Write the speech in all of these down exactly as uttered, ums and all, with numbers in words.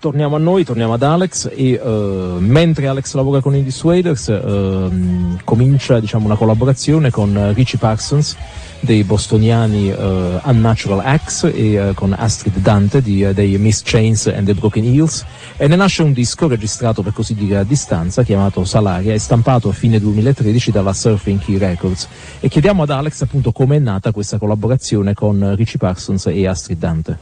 torniamo a noi, torniamo ad Alex e uh, mentre Alex lavora con i Dissuaders uh, comincia diciamo una collaborazione con Richie Parsons dei bostoniani uh, Unnatural Acts e uh, con Astrid Dante di, uh, dei Miss Chains and the Broken Heels, e ne nasce un disco registrato per così dire a distanza chiamato Salaria e stampato a fine duemilatredici dalla Surfing Key Records. E chiediamo ad Alex appunto come è nata questa collaborazione con Richie Parsons e Astrid Dante.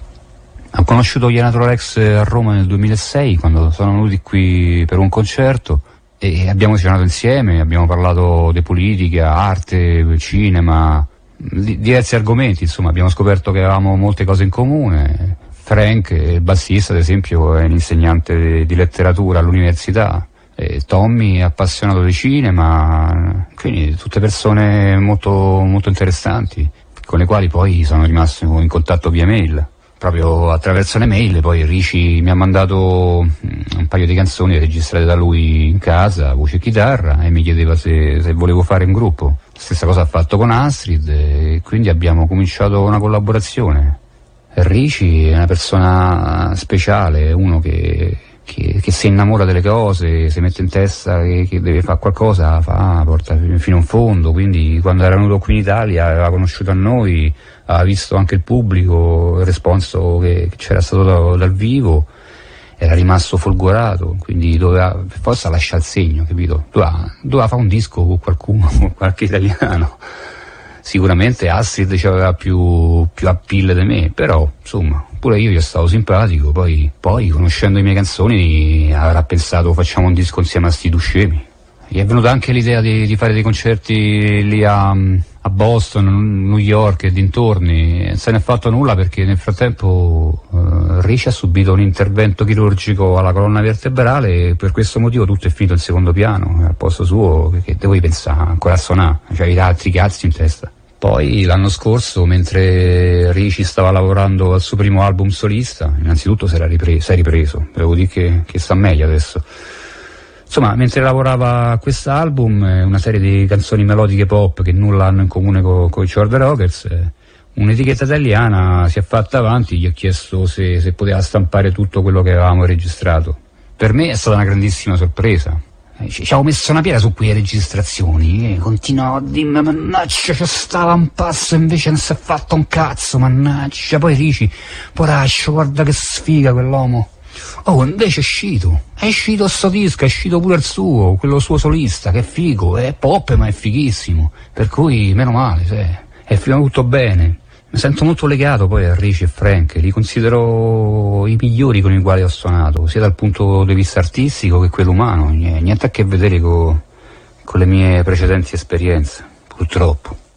Ho conosciuto gli Unnatural Acts a Roma nel duemilasei quando sono venuti qui per un concerto e abbiamo suonato insieme, abbiamo parlato di politica, arte, cinema, di diversi argomenti, insomma abbiamo scoperto che avevamo molte cose in comune. Frank, il bassista ad esempio, è un insegnante di letteratura all'università, e Tommy è appassionato di cinema, quindi tutte persone molto, molto interessanti con le quali poi sono rimasto in contatto via mail. Proprio attraverso le mail poi Richie mi ha mandato un paio di canzoni registrate da lui in casa, voce e chitarra, e mi chiedeva se, se volevo fare un gruppo. Stessa cosa ha fatto con Astrid e quindi abbiamo cominciato una collaborazione. Richie è una persona speciale, uno che, che, che si innamora delle cose, si mette in testa che, che deve fare qualcosa, fa, porta fino in fondo. Quindi quando era venuto qui in Italia aveva conosciuto a noi, ha visto anche il pubblico, il responso che, che c'era stato da, dal vivo, era rimasto folgorato, quindi doveva per forza lasciare il segno, capito? Doveva, doveva fare un disco con qualcuno, con qualche italiano. Sicuramente Astrid aveva più, più appeal di me, però insomma pure io gli stavo simpatico, poi, poi conoscendo le mie canzoni avrà pensato facciamo un disco insieme a sti due scemi. Gli è venuta anche l'idea di, di fare dei concerti lì a, a Boston, New York e dintorni, non se ne è fatto nulla perché nel frattempo uh, Richie ha subito un intervento chirurgico alla colonna vertebrale e per questo motivo tutto è finito in secondo piano, al posto suo, che devo pensare ancora a suonare, cioè i altri cazzi in testa. Poi l'anno scorso, mentre Richie stava lavorando al suo primo album solista, innanzitutto si era ripreso, si è ripreso, devo dire che, che sta meglio adesso. Insomma, mentre lavorava a quest'album, una serie di canzoni melodiche pop che nulla hanno in comune con, con i Chord Rockers, un'etichetta italiana si è fatta avanti, gli ho chiesto se, se poteva stampare tutto quello che avevamo registrato. Per me è stata una grandissima sorpresa. Ci avevo messo una pietra su quelle registrazioni e continuavo a dirmi mannaggia ci stava un passo invece non si è fatto un cazzo, mannaggia. Poi Richie, poraccio, guarda che sfiga quell'uomo. Oh, invece è uscito, è uscito sto disco, è uscito pure il suo, quello suo solista, che è figo, è pop ma è fighissimo, per cui meno male, cioè, è finito tutto bene. Mi sento molto legato poi a Richie e Frank, li considero i migliori con i quali ho suonato, sia dal punto di vista artistico che quello umano, niente a che vedere con, con le mie precedenti esperienze, purtroppo.